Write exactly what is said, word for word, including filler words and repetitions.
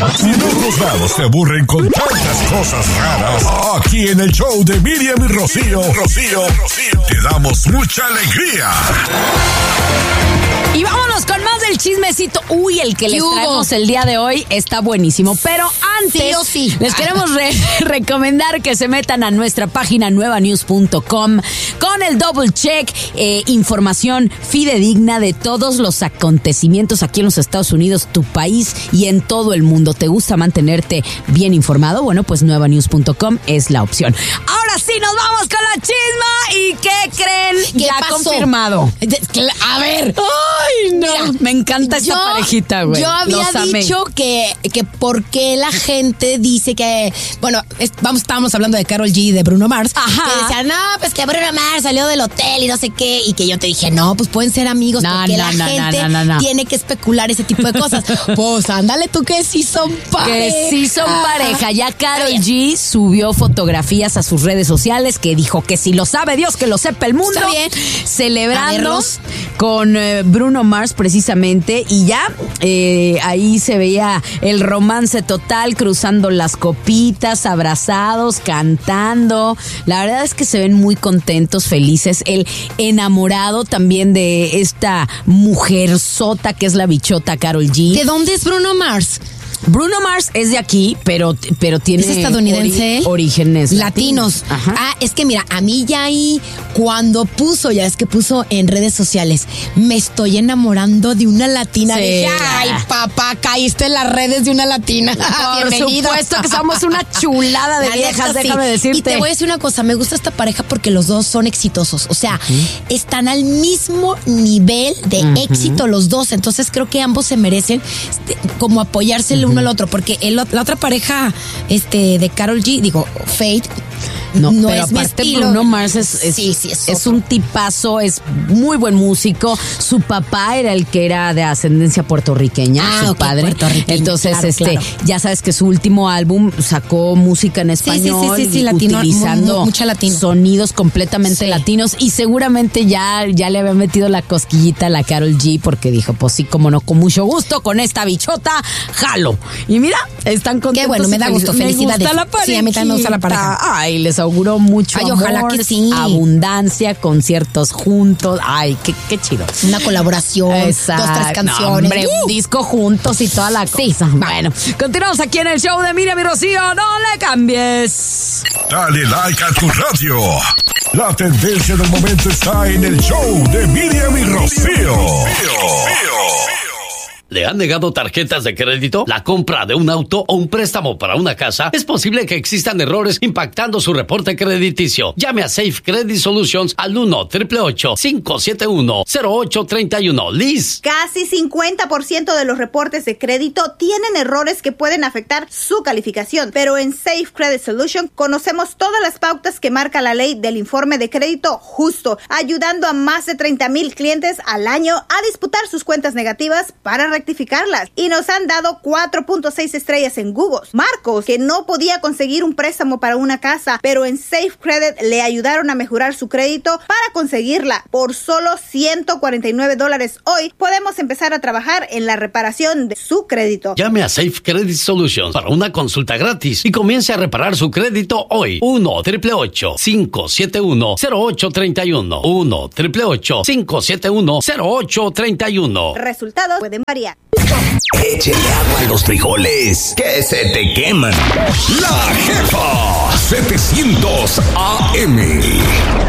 Si en otros lados se aburren con tantas cosas raras, aquí en el show de Miriam y Rocío, Rocío, Rocío, te damos mucha alegría. Y vámonos con más del chismecito. Uy, el que les traemos el día de hoy está buenísimo. Pero antes, sí o sí. les queremos re- recomendar que se metan a nuestra página nueva news punto com con el double check, eh, información fidedigna de todos los acontecimientos aquí en los Estados Unidos, tu país y en todo el mundo. ¿Te gusta mantenerte bien informado? Bueno, pues nueva news punto com es la opción. Ahora sí, nos vamos con la chisma. ¿Y qué creen? ¿Qué ya pasó? confirmado. A ver. Ay, no. Mira, me encanta esta yo, parejita, güey. Yo había dicho que, que por qué la gente dice que... Bueno, es, vamos, estábamos hablando de Karol G y de Bruno Mars. Ajá. Que decían, no, pues que Bruno Mars salió del hotel y no sé qué. Y que yo te dije, no, pues pueden ser amigos. No, porque no, la no, gente no, no, no. tiene que especular ese tipo de cosas. Pues ándale tú que sí son pareja. Que sí son pareja. Ya Karol G subió fotografías a sus redes sociales que dijo que si lo sabe Dios, que lo sepa el mundo. Está bien. Celebrando con eh, Bruno Mars precisamente. Y ya eh, ahí se veía el romance total, cruzando las copitas, abrazados, cantando. La verdad es que se ven muy contentos, felices. El enamorado también de esta mujerzota que es la bichota Karol G. ¿De dónde es Bruno Mars? Bruno Mars es de aquí, pero, pero tiene ¿Es estadounidense? ori- orígenes latinos. latinos. Ajá. Ah, es que mira, a mí ya ahí, cuando puso, ya es que puso en redes sociales, me estoy enamorando de una latina. Sí. Dije, ay, papá, caíste en las redes de una latina. Por Bienvenido. supuesto que somos una chulada de La viejas, neta, sí. déjame decirte. Y te voy a decir una cosa, me gusta esta pareja porque los dos son exitosos. O sea, uh-huh. están al mismo nivel de uh-huh. éxito los dos. Entonces creo que ambos se merecen como apoyarse el uh-huh. uno al otro. Porque el, la otra pareja este, de Karol G, digo, Faith, No, no pero es mi aparte estilo. Bruno Mars es, es, sí, sí, es, es un tipazo, es muy buen músico. Su papá era el que era de ascendencia puertorriqueña, ah, su okay, padre. Entonces, claro, este, claro. ya sabes que su último álbum sacó música en español, sí, sí, sí, sí, latino, utilizando muy, muy, mucha latino. sonidos completamente sí. latinos. Y seguramente ya, ya le había metido la cosquillita a la Karol G porque dijo, pues sí, como no, con mucho gusto, con esta bichota, jalo. Y mira, están contentos. Qué bueno, me da gusto, felicidades. Me gusta la pareja. Sí, a mí también me gusta la pareja. Ay, les auguro mucho Ay, amor, ojalá que sí. abundancia, conciertos juntos. Ay, qué, qué chido. Una colaboración, Exacto. dos, tres canciones. No, hombre, uh. un disco juntos y toda la sí, cosa. va. Bueno, continuamos aquí en el show de Miriam y Rocío. No le cambies. Dale like a tu radio. La tendencia del momento está en el show de Miriam y Rocío. ¿Le han negado tarjetas de crédito? ¿La compra de un auto o un préstamo para una casa? Es posible que existan errores impactando su reporte crediticio. Llame a Safe Credit Solutions al uno, ocho ocho ocho, cinco siete uno, cero ocho tres uno. Liz. Casi cincuenta por ciento de los reportes de crédito tienen errores que pueden afectar su calificación. Pero en Safe Credit Solutions conocemos todas las pautas que marca la ley del informe de crédito justo, ayudando a más de treinta mil clientes al año a disputar sus cuentas negativas para rectificarlas, y nos han dado cuatro punto seis estrellas en Google. Marcos, que no podía conseguir un préstamo para una casa, pero en Safe Credit le ayudaron a mejorar su crédito para conseguirla. Por solo ciento cuarenta y nueve dólares hoy, podemos empezar a trabajar en la reparación de su crédito. Llame a Safe Credit Solutions para una consulta gratis y comience a reparar su crédito hoy. uno, ocho ocho ocho, cinco siete uno, cero ocho tres uno. uno, ocho ocho ocho, cinco siete uno, cero ocho tres uno. Resultados pueden variar. Échale agua a los frijoles, que se te queman. La Jefa setecientos A M.